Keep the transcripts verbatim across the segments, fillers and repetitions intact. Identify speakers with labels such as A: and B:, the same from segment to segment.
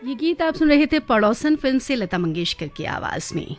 A: ये गीत आप सुन रहे थे पड़ोसन फिल्म से लता मंगेशकर की आवाज में।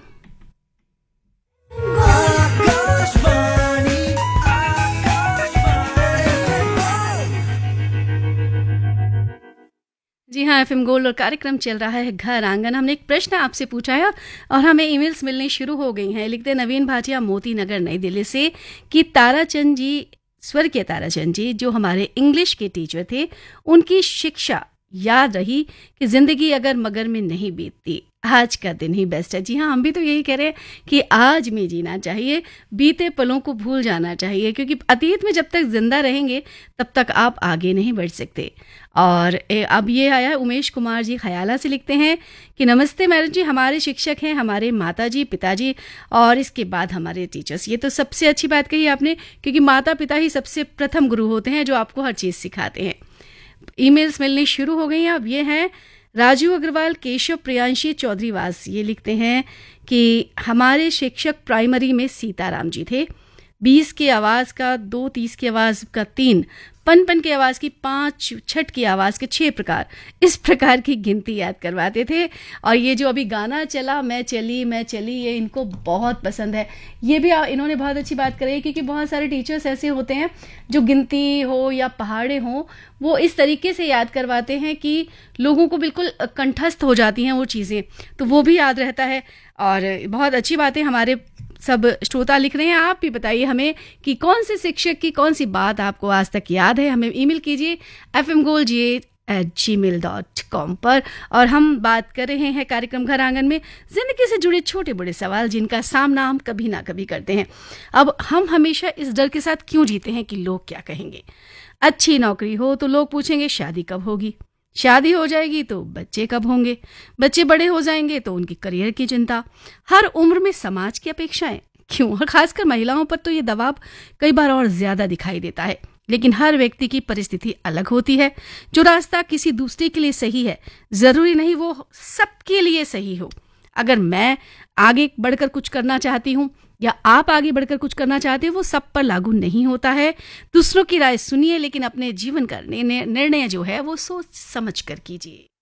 A: जी हाँ, एफएम गोल्ड और कार्यक्रम चल रहा है घर आंगन। हमने एक प्रश्न आपसे पूछा है और हमें ईमेल्स मिलने शुरू हो गई हैं। लिखते नवीन भाटिया मोती नगर नई दिल्ली से कि ताराचंद जी, स्वर्गीय ताराचंद जी जो हमारे इंग्लिश के टीचर थे, उनकी शिक्षा याद रही कि जिंदगी अगर मगर में नहीं बीतती, आज का दिन ही बेस्ट है। जी हाँ, हम भी तो यही कह रहे हैं कि आज में जीना चाहिए, बीते पलों को भूल जाना चाहिए, क्योंकि अतीत में जब तक जिंदा रहेंगे तब तक आप आगे नहीं बढ़ सकते। और अब ये आया है उमेश कुमार जी खयाला से, लिखते हैं कि नमस्ते मैडम जी, हमारे शिक्षक हैं हमारे माता जी, पिताजी और इसके बाद हमारे टीचर्स। ये तो सबसे अच्छी बात कही आपने, क्योंकि माता पिता ही सबसे प्रथम गुरु होते हैं जो आपको हर चीज़ सिखाते हैं। ईमेल्स मिलनी शुरू हो गई हैं। अब ये हैं राजू अग्रवाल, केशव प्रियांशी चौधरी वास। ये लिखते हैं कि हमारे शिक्षक प्राइमरी में सीताराम जी थे। बीस की आवाज़ का दो, तीस की आवाज़ का तीन, पन पन की आवाज़ की पाँच, छठ की आवाज़ के छः प्रकार, इस प्रकार की गिनती याद करवाते थे। और ये जो अभी गाना चला, मैं चली मैं चली, ये इनको बहुत पसंद है। ये भी इन्होंने बहुत अच्छी बात करी, क्योंकि बहुत सारे टीचर्स ऐसे होते हैं जो गिनती हो या पहाड़े हों, वो इस तरीके से याद करवाते हैं कि लोगों को बिल्कुल कंठस्थ हो जाती हैं वो चीज़ें, तो वो भी याद रहता है। और बहुत अच्छी बातें हमारे सब श्रोता लिख रहे हैं। आप भी बताइए हमें कि कौन से शिक्षक की कौन सी बात आपको आज तक याद है। हमें ईमेल कीजिए एफ एम गोल्ड जी एट जी मेल डॉट कॉम पर। और हम बात कर रहे हैं कार्यक्रम घर आंगन में जिंदगी से जुड़े छोटे बड़े सवाल, जिनका सामना हम कभी ना कभी करते हैं। अब हम हमेशा इस डर के साथ क्यों जीते हैं कि लोग क्या कहेंगे। अच्छी नौकरी हो तो लोग पूछेंगे शादी कब होगी, शादी हो जाएगी तो बच्चे कब होंगे, बच्चे बड़े हो जाएंगे तो उनकी करियर की चिंता। हर उम्र में समाज की अपेक्षाएं, क्यों, और खासकर महिलाओं पर तो ये दबाव कई बार और ज्यादा दिखाई देता है। लेकिन हर व्यक्ति की परिस्थिति अलग होती है। जो रास्ता किसी दूसरे के लिए सही है, जरूरी नहीं वो सबके लिए सही हो। अगर मैं आगे बढ़कर कुछ करना चाहती हूँ या आप आगे बढ़कर कुछ करना चाहते हैं, वो सब पर लागू नहीं होता है। दूसरों की राय सुनिए, लेकिन अपने जीवन का निर्णय जो है वो सोच समझ कर कीजिए।